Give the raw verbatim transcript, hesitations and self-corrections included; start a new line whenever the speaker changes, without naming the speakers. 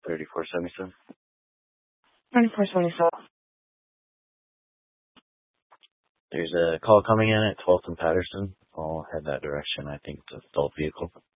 thirty-four seventy-seven.
thirty-four seventy-seven.
There's a call coming in at twelfth and Patterson. I'll head that direction. I think it's a adult vehicle.